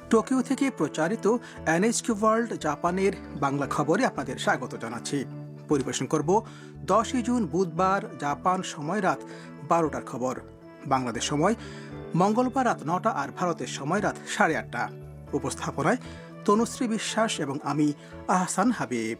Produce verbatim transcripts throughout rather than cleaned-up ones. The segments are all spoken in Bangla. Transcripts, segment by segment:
টোকিও থেকে প্রচারিত এনএইচকে ওয়ার্ল্ড জাপানের বাংলা খবরে আপনাদের স্বাগত জানাচ্ছি। পরিবেশন করব দশই জুন বুধবার জাপান সময় রাত বারোটার খবর। বাংলাদেশ সময় মঙ্গলবার রাত নটা আর ভারতের সময় রাত সাড়ে আটটা। উপস্থাপনায় তনুশ্রী বিশ্বাস এবং আমি আহসান হাবিব।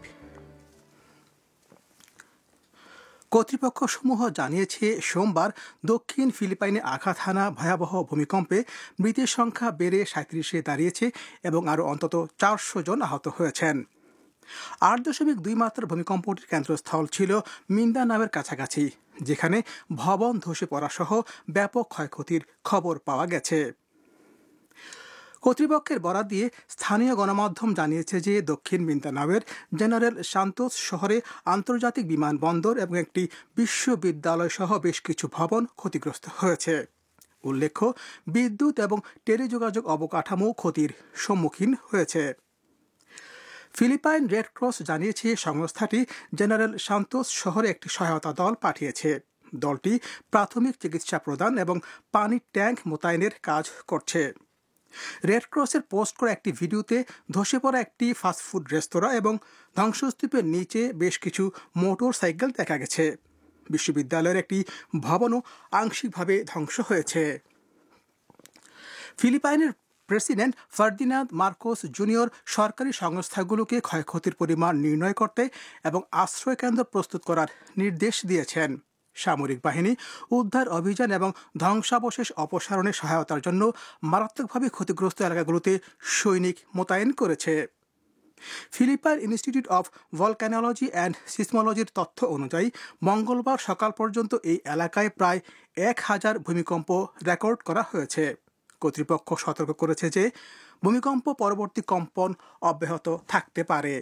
কর্তৃপক্ষ সমূহ জানিয়েছে সোমবার দক্ষিণ ফিলিপাইনে আঘাত হানা ভয়াবহ ভূমিকম্পে মৃতের সংখ্যা বেড়ে সাঁত্রিশে দাঁড়িয়েছে এবং আরও অন্তত চারশো জন আহত হয়েছেন। আট দশমিক দুই মাত্রার ভূমিকম্পটির কেন্দ্রস্থল ছিল মিন্দানাওয়ের কাছাকাছি, যেখানে ভবন ধসে পড়াসহ ব্যাপক ক্ষয়ক্ষতির খবর পাওয়া গেছে। কর্তৃপক্ষের বরাত দিয়ে স্থানীয় গণমাধ্যম জানিয়েছে যে দক্ষিণ মিন্দানাওয়ের জেনারেল সান্তোস শহরে আন্তর্জাতিক বিমানবন্দর এবং একটি বিশ্ববিদ্যালয় সহ বেশ কিছু ভবন ক্ষতিগ্রস্ত হয়েছে। উল্লেখ্য, বিদ্যুৎ এবং টেলিযোগাযোগ অবকাঠামো ক্ষতির সম্মুখীন হয়েছে। ফিলিপাইন রেড ক্রস জানিয়েছে সংস্থাটি জেনারেল সান্তোস শহরে একটি সহায়তা দল পাঠিয়েছে। দলটি প্রাথমিক চিকিৎসা প্রদান এবং পানির ট্যাঙ্ক মোতায়েনের কাজ করছে। রেড ক্রসের পোস্ট করা একটি ভিডিওতে ধসে পড়া একটি ফাস্টফুড রেস্তোরাঁ এবং ধ্বংসস্তূপের নিচে বেশ কিছু মোটর সাইকেল দেখা গেছে। বিশ্ববিদ্যালয়ের একটি ভবনও আংশিকভাবে ধ্বংস হয়েছে। ফিলিপাইনের প্রেসিডেন্ট ফার্দিনান্দ মার্কোস জুনিয়র সরকারি সংস্থাগুলোকে ক্ষয়ক্ষতির পরিমাণ নির্ণয় করতে এবং আশ্রয় কেন্দ্র প্রস্তুত করার নির্দেশ দিয়েছেন। সামরিক বাহিনী উদ্ধার অভিযান এবং ধ্বংসাবশেষ অপসারণে সহায়তার জন্য মারাত্মকভাবে ক্ষতিগ্রস্ত এলাকাগুলোতে সৈনিক মোতায়েন করেছে। Philippine institute of volcanology and সিসমোলজির তথ্য অনুযায়ী মঙ্গলবার সকাল পর্যন্ত এই এলাকায় প্রায় এক হাজার ভূমিকম্প রেকর্ড করা হয়েছে। কর্তৃপক্ষ সতর্ক করেছে যে ভূমিকম্প পরবর্তী কম্পন অব্যাহত থাকতে পারে।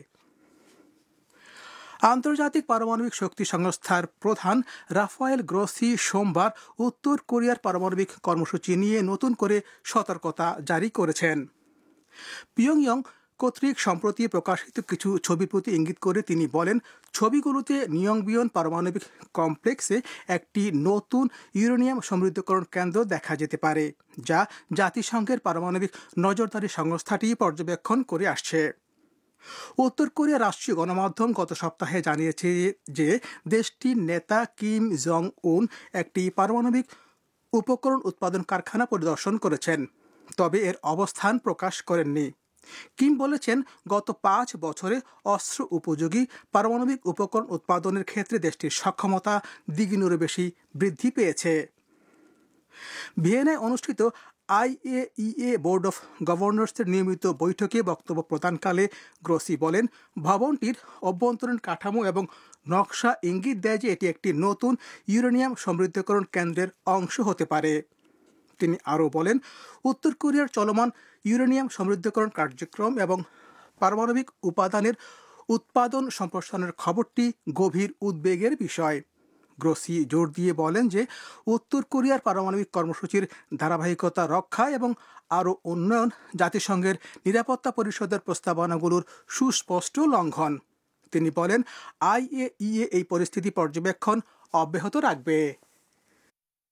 আন্তর্জাতিক পারমাণবিক শক্তি সংস্থার প্রধান রাফায়েল গ্রোসি সোমবার উত্তর কোরিয়ার পারমাণবিক কর্মসূচি নিয়ে নতুন করে সতর্কতা জারি করেছেন। পিয়ংইয়ং কর্তৃক সম্প্রতি প্রকাশিত কিছু ছবির প্রতি ইঙ্গিত করে তিনি বলেন, ছবিগুলোতে নিয়ংবিয়ন পারমাণবিক কমপ্লেক্সে একটি নতুন ইউরেনিয়াম সমৃদ্ধকরণ কেন্দ্র দেখা যেতে পারে, যা জাতিসংঘের পারমাণবিক নজরদারি সংস্থাটি পর্যবেক্ষণ করে আসছে। উত্তর কোরিয়ার রাষ্ট্রীয় গণমাধ্যম গত সপ্তাহে জানিয়েছে যে দেশটির নেতা কিম জং উন একটি পারমাণবিক উপকরণ উৎপাদন কারখানা পরিদর্শন করেছেন, তবে এর অবস্থান প্রকাশ করেননি। কিম বলেছেন, গত পাঁচ বছরে অস্ত্র উপযোগী পারমাণবিক উপকরণ উৎপাদনের ক্ষেত্রে দেশটির সক্ষমতা দ্বিগুণেরও বেশি বৃদ্ধি পেয়েছে। ভিয়েনায় অনুষ্ঠিত আইএইএ বোর্ড অফ গভর্নর্সের নিয়মিত বৈঠকে বক্তব্য প্রদানকালে গ্রোসি বলেন, ভবনটির অভ্যন্তরীণ কাঠামো এবং নকশা ইঙ্গিত দেয় যে এটি একটি নতুন ইউরেনিয়াম সমৃদ্ধকরণ কেন্দ্রের অংশ হতে পারে। তিনি আরও বলেন, উত্তর কোরিয়ার চলমান ইউরেনিয়াম সমৃদ্ধকরণ কার্যক্রম এবং পারমাণবিক উপাদানের উৎপাদন সম্প্রসারণের খবরটি গভীর উদ্বেগের বিষয়। গ্রোসি জোর দিয়ে বলেন যে উত্তর কোরিয়ার পারমাণবিক কর্মসূচির ধারাবাহিকতা রক্ষা এবং আরও উন্নয়ন জাতিসংঘের নিরাপত্তা পরিষদের প্রস্তাবনাগুলোর সুস্পষ্ট লঙ্ঘন। তিনি বলেন, আইএইএ এই পরিস্থিতি পর্যবেক্ষণ অব্যাহত রাখবে।